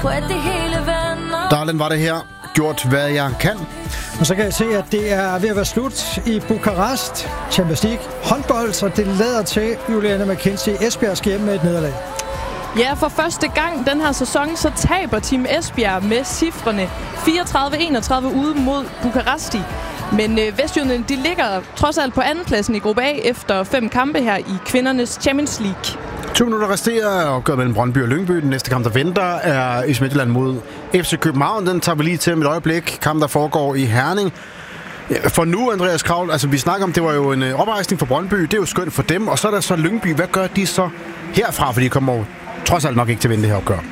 på, at det hele vender. Darlen var det her. Gjort hvad jeg kan. Og så kan jeg se, at det er ved at være slut i Bukarest. Champions League håndbold, så det lader til, Juliana McKenzie, Esbjerg skal hjem med et nederlag. Ja, for første gang den her sæson, så taber Team Esbjerg med cifrene 34-31 ude mod Bukaresti. Men Vestjylland, de ligger trods alt på andenpladsen i gruppe A efter 5 kampe her i kvindernes Champions League. 2 minutter resterer opgøret mellem Brøndby og Lyngby. Den næste kamp, der venter, er i Midtjylland mod FC København. Den tager vi lige til med et øjeblik. Kamp, der foregår i Herning. For nu, Andreas Kravl, altså vi snakker om, det var jo en oprejsning for Brøndby. Det er jo skønt for dem. Og så er der så Lyngby. Hvad gør de så herfra? For de kommer jo trods alt nok ikke til at vinde det her opgør.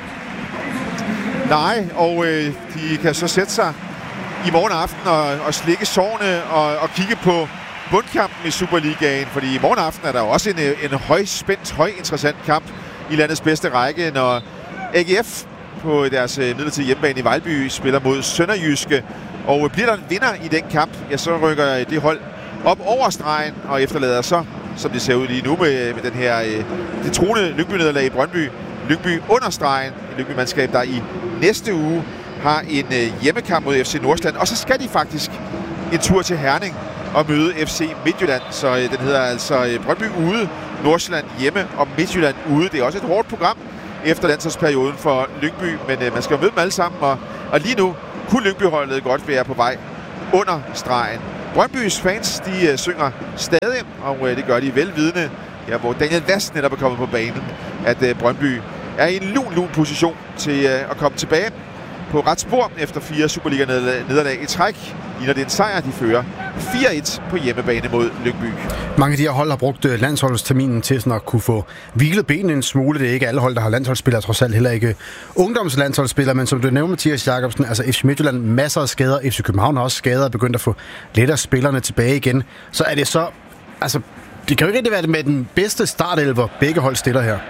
Nej, og de kan så sætte sig i morgen aften og slikke sårene og kigge på bundkampen i Superligaen, fordi i morgen aften er der jo også en højspændt, højinteressant kamp i landets bedste række, når AGF på deres midlertidige hjemmebane i Vejlby spiller mod Sønderjyske, og bliver der en vinder i den kamp, ja, så rykker det hold op over stregen og efterlader så, som det ser ud lige nu med den her det truende Lyngby-nederlag i Brøndby, Lyngby under stregen, et Lyngby-mandskab, der i næste uge har en hjemmekamp mod FC Nordsjælland, og så skal de faktisk en tur til Herning og møde FC Midtjylland. Så den hedder altså Brøndby ude, Nordsjælland hjemme og Midtjylland ude. Det er også et hårdt program efter landsholdsperioden for Lyngby, men man skal jo møde dem alle sammen, og lige nu kunne Lyngby-holdet godt være på vej under stregen. Brøndbys fans, de synger stadig, og det gør de velvidende, ja, hvor Daniel Vast netop er kommet på banen, at Brøndby er i en lun position til at komme tilbage på ret spor efter 4 Superliga-nederlag i træk. Ligner det en sejr, de fører 4-1 på hjemmebane mod Lyngby. Mange af de her hold har brugt landsholdsterminen til sådan at kunne få hvilet benene en smule. Det er ikke alle hold, der har landsholdsspillere, trods alt heller ikke ungdomslandsholdsspillere. Men som du nævnte, Mathias Jacobsen, altså FC Midtjylland, masser af skader. FC København har også skader og begyndt at få lidt af spillerne tilbage igen. Så er det så... Altså, det kan jo ikke rigtig være med den bedste startelver, begge hold stiller her.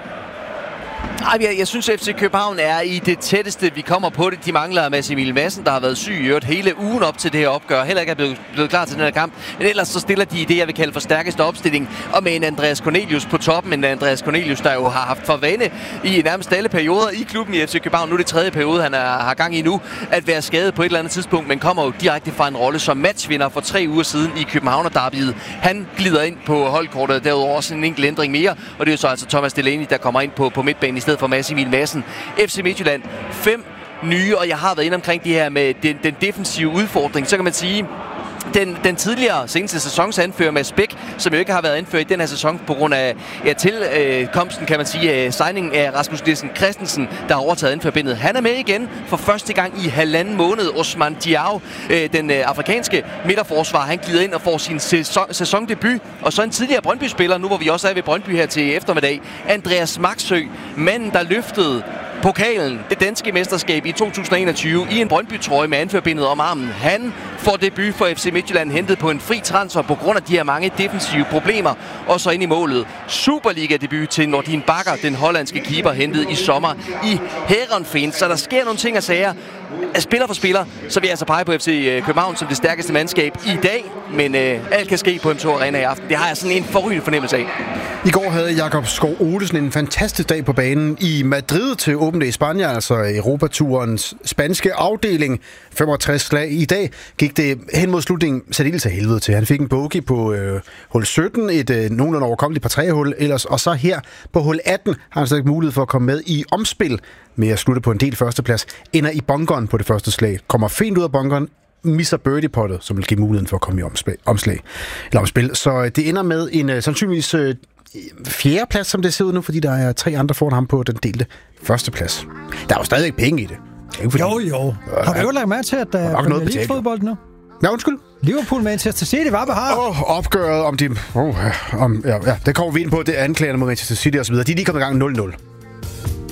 Jeg synes, at FC København er i det tætteste, vi kommer på det. De mangler Mads Emil Madsen, der har været syg i øvrigt hele ugen op til det her opgør. Heller ikke er blevet klar til den her kamp. Men ellers så stiller de i det, jeg vil kalde for stærkeste opstilling. Og med en Andreas Cornelius på toppen. En Andreas Cornelius, der jo har haft for vane i nærmest alle perioder i klubben i FC København. Nu er det 3. periode, han har gang i nu. At være skadet på et eller andet tidspunkt. Men kommer jo direkte fra en rolle som matchvinder for 3 uger siden i Københavner-derbyet. Han glider ind på holdkortet. Derudover også en enkelt ændring mere. Og det er jo så altså Thomas Delaney, der kommer ind på midtbanen i stedet for Mads Emil Madsen. FC Midtjylland 5 nye, og jeg har været inde omkring det her med den defensive udfordring. Så kan man sige, den tidligere seneste sæsons anfører Mads Bæk, som jo ikke har været anført i den her sæson på grund af tilkomsten, kan man sige, signingen af Rasmus Nielsen Christensen, der har overtaget anførbindet. Han er med igen for første gang i 1,5 måned. Osman Diao, den afrikanske midterforsvar, han glider ind og får sin sæsondebut. Og så en tidligere Brøndby-spiller, nu hvor vi også er ved Brøndby her til eftermiddag, Andreas Maxø, manden der løftede pokalen, det danske mesterskab i 2021 i en Brøndby-trøje med anførbindet om armen. Han får debut for FC Midtjylland, hentet på en fri transfer på grund af de her mange defensive problemer. Og så ind i målet. Superliga-debut til Nordin Bakker, den hollandske keeper, hentet i sommer i Heerenveen. Så der sker nogle ting og sager. Spiller for spiller, så vil jeg altså pege på FC København som det stærkeste mandskab i dag. Men alt kan ske på M2 Arena i aften. Det har jeg sådan en forrygende fornemmelse af. I går havde Jakob Skov Olesen en fantastisk dag på banen i Madrid til Open Day i Spanien, altså Europaturens spanske afdeling. 65 slag. I dag gik det hen mod slutningen særdeles af helvede til. Han fik en bogey på hul 17, et nogenlunde overkommeligt par 3-hul ellers, og så her på hul 18 har han stadig mulighed for at komme med i omspil med at slutte på en del førsteplads. Ender i bunkeren på det første slag. Kommer fint ud af bunkeren, misser birdie-pottet, som vil give muligheden for at komme i omspil. Så det ender med en sandsynligvis 4. plads, som det ser ud nu, fordi der er 3 andre foran ham på den delte førsteplads. Der er jo stadig penge i det. Jo. Har du jo lagt mærke til, at der er Premier League-fodbold nu? Ja, undskyld. Liverpool Manchester City var behar. Opgøret om de... det kommer vi ind på, det er anklagerne mod Manchester City og så videre. De er lige kommet i gang 0-0.